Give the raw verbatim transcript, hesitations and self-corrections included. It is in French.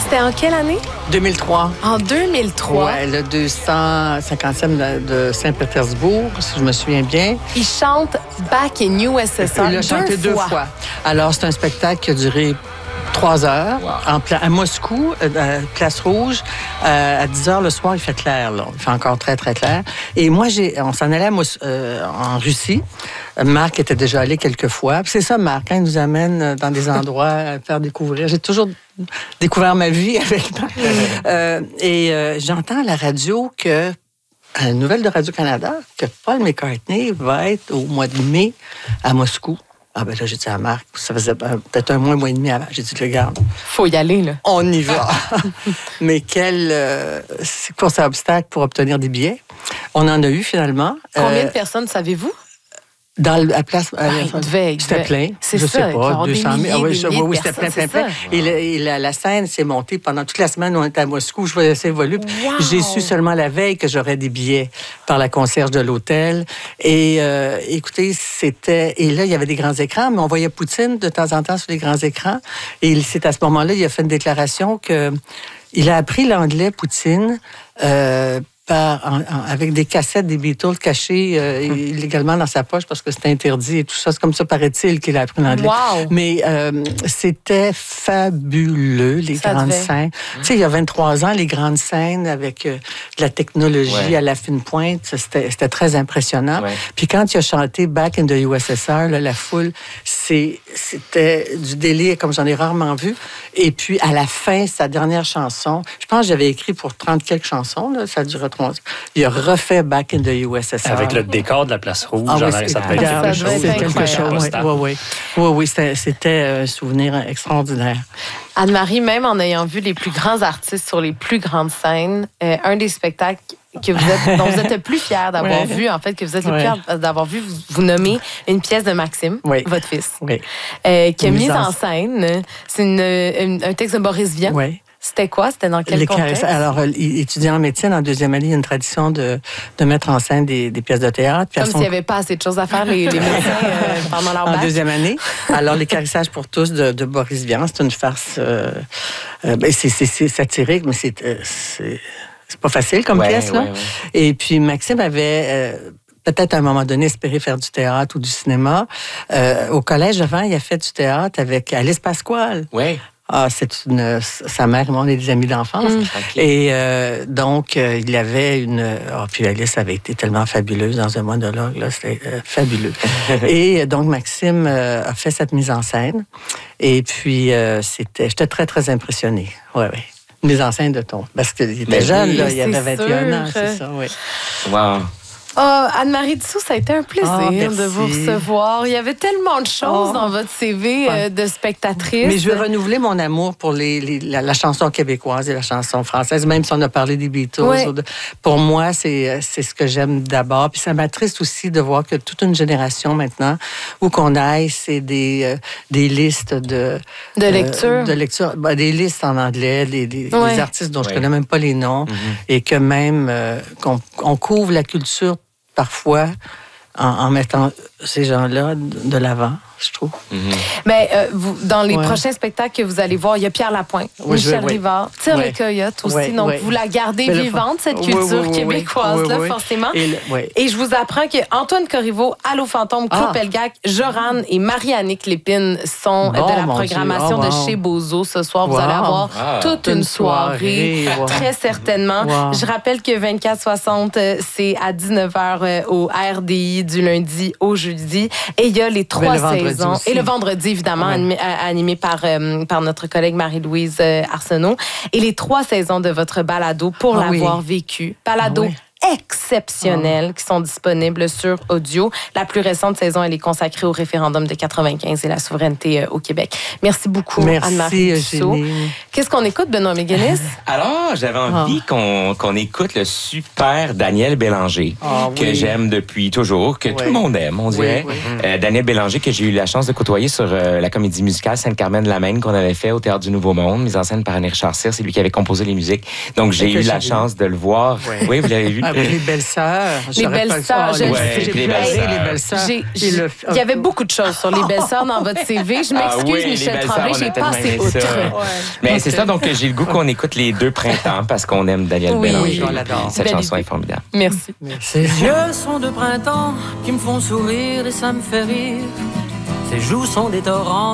C'était en quelle année? deux mille trois. En deux mille trois. Oui, le deux cent cinquantième de, de Saint-Pétersbourg, si je me souviens bien. Il chante Back in U S S R Il l'a chanté deux fois. fois. Alors, c'est un spectacle qui a duré trois heures, wow. en pla- à Moscou, euh, Place Rouge. Euh, à dix heures le soir, il fait clair, là. Il fait encore très, très clair. Et moi, j'ai, on s'en allait à Mos- euh, en Russie. Marc était déjà allé quelques fois. Puis c'est ça, Marc, hein, il nous amène dans des endroits à faire découvrir. J'ai toujours découvert ma vie avec Marc. euh, et euh, j'entends à la radio que, à la nouvelle de Radio-Canada, que Paul McCartney va être au mois de mai à Moscou. Ah ben là, j'ai dit à Marc, ça faisait peut-être un mois, un mois et demi avant. J'ai dit, regarde. Faut y aller, là. On y va. Mais quel euh, course à obstacles pour obtenir des billets. On en a eu finalement. Combien euh, de personnes savez-vous? Dans la place. Ah, il devait, c'était plein. C'est je ça, sais pas, deux cent mille. Ah, oui, je, oui, oui, c'était plein, plein, plein. Et, le, et la, la scène s'est montée pendant toute la semaine. On était à Moscou. Je voyais ça évoluer. Wow. J'ai su seulement la veille que j'aurais des billets par la concierge de l'hôtel. Et euh, écoutez, c'était. Et là, il y avait des grands écrans, mais on voyait Poutine de temps en temps sur les grands écrans. Et c'est à ce moment-là, il a fait une déclaration que il a appris l'anglais, Poutine. Euh, Par, en, en, avec des cassettes des Beatles cachées euh, hum. illégalement dans sa poche parce que c'était interdit et tout ça. C'est comme ça, paraît-il, qu'il a appris l'anglais. Wow. Mais euh, c'était fabuleux, les ça grandes scènes. Hum. Tu sais, il y a vingt-trois ans, les grandes scènes avec euh, de la technologie ouais. à la fine pointe, c'était, c'était très impressionnant. Ouais. Puis quand il a chanté Back in the U S S R, là, la foule, c'est, c'était du délire comme j'en ai rarement vu. Et puis, à la fin, sa dernière chanson, je pense que j'avais écrit pour trente quelques chansons, là, ça durait il a refait Back in the U S S R. Avec le décor de la Place Rouge. Ah, oui, c'est, ça devait être quelque chose. C'est quelque chose. Oui, oui, oui. oui, oui c'était, c'était un souvenir extraordinaire. Anne-Marie, même en ayant vu les plus grands artistes sur les plus grandes scènes, euh, un des spectacles que vous êtes, dont vous êtes le plus fier d'avoir ouais. vu, en fait, que vous êtes le ouais. plus fier d'avoir vu, vous, vous nommez une pièce de Maxime, oui. votre fils, oui. euh, qui a mis en scène. C'est une, une, un texte de Boris Vian. Oui. C'était quoi? C'était dans quel les contexte? Alors, étudiant en médecine, en deuxième année, il y a une tradition de, de mettre en scène des, des pièces de théâtre. Puis Comme son... s'il n'y avait pas assez de choses à faire, les, les médecins, euh, pendant leur bac. En deuxième année. Alors, Les Caressages pour tous de, de Boris Vian, c'est une farce... Euh, euh, ben c'est, c'est, c'est satirique, mais c'est, euh, c'est, c'est pas facile comme ouais, pièce, là. Ouais, ouais. Et puis, Maxime avait... Euh, peut-être à un moment donné, espérer faire du théâtre ou du cinéma. Euh, au collège, avant, il a fait du théâtre avec Alice Pasquale. Oui. Ah, c'est une, sa mère et moi, on est des amis d'enfance. Mmh. Okay. Et euh, donc, euh, il avait une... Oh, puis Alice avait été tellement fabuleuse dans un monologue, là, c'était euh, fabuleux. Et donc, Maxime euh, a fait cette mise en scène. Et puis, euh, c'était, j'étais très, très impressionnée. Oui, oui. Une mise en scène de ton... Parce qu'il était mais jeune, oui, là, il avait vingt et un ans, c'est ça, oui. Wow. Oh, Anne-Marie Dussault, ça a été un plaisir oh, de vous recevoir. Il y avait tellement de choses oh. dans votre C V euh, de spectatrice. Mais je veux renouveler mon amour pour les, les, la, la chanson québécoise et la chanson française, même si on a parlé des Beatles. Oui. De, pour moi, c'est, c'est ce que j'aime d'abord. Puis ça m'attriste aussi de voir que toute une génération maintenant, où qu'on aille, c'est des, euh, des listes de... De lecture. Euh, de lecture. Ben, des listes en anglais, des, des, oui. des artistes dont oui. je ne connais même pas les noms, mm-hmm. et que même euh, qu'on on couvre la culture parfois en, en mettant ces gens-là de l'avant, je trouve. Mm-hmm. Mais euh, vous, dans les ouais. prochains spectacles que vous allez voir, il y a Pierre Lapointe, oui, Michel oui. Rivard, Thierry ouais. Coyote aussi. Ouais, donc, ouais. vous la gardez Mais vivante, cette culture oui, oui, québécoise-là, oui, oui. forcément. Et, le, ouais. et je vous apprends que Antoine Corriveau, Allô Fantôme, Claude ah. Pelgag, Joran et Marie-Annick Lépine sont bon, de la programmation oh, wow. de chez Bozo ce soir. Wow. Vous allez avoir ah. toute une, une soirée, soirée wow. très certainement. Wow. Je rappelle que vingt-quatre soixante, c'est à dix-neuf heures au R D I du lundi au jeudi. Et il y a les trois saisons. Et le vendredi, évidemment, ouais. animé, animé par, euh, par notre collègue Marie-Louise euh, Arsenault. Et les trois saisons de votre balado pour ah, l'avoir oui. vécu. Balado ah, oui. exceptionnels oh. qui sont disponibles sur audio. La plus récente saison, elle est consacrée au référendum de quatre-vingt-quinze et la souveraineté euh, au Québec. Merci beaucoup, Merci, Anne-Marie Dussault. Qu'est-ce qu'on écoute, Benoît Méganis? Alors, j'avais envie oh. qu'on, qu'on écoute le super Daniel Bélanger, oh, que oui. j'aime depuis toujours, que oui. tout le monde aime, on dirait. Oui, oui. Euh, Daniel Bélanger, que j'ai eu la chance de côtoyer sur euh, la comédie musicale Sainte-Carmen-de-la-Maine qu'on avait fait au Théâtre du Nouveau Monde, mise en scène par Annie Richard-Cyr. C'est lui qui avait composé les musiques. Donc, j'ai eu la chance de le voir. Oui, oui vous l'avez vu. Ah, les belles-sœurs. Les belles-sœurs. Oh, ouais, j'ai les belles-sœurs. Il y avait beaucoup de choses sur les belles-sœurs dans votre C V. Je m'excuse, ah, oui, Michel Tremblay, j'ai passé outre. Ouais. Mais okay. c'est ça, donc j'ai le goût qu'on écoute les deux printemps parce qu'on aime Daniel oui, Bélanger. Oui, on l'adore. Cette Belle chanson idée. est formidable. Merci. Ses yeux sont de printemps qui me font sourire et ça me fait rire. Ses joues sont des torrents